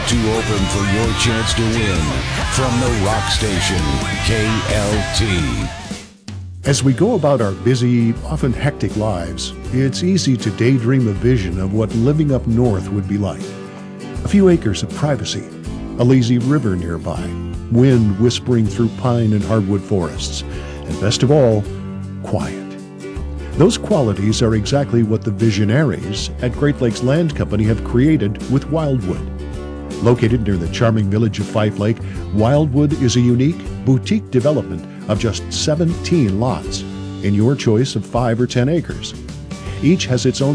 too open for your chance to win. From the rock station, KLT. As we go about our busy, often hectic lives, it's easy to daydream a vision of what living up north would be like. A few acres of privacy, a lazy river nearby, wind whispering through pine and hardwood forests, and best of all, quiet. Those qualities are exactly what the visionaries at Great Lakes Land Company have created with Wildwood. Located near the charming village of Fife Lake, Wildwood is a unique, boutique development of just 17 lots in your choice of 5 or 10 acres. Each has its own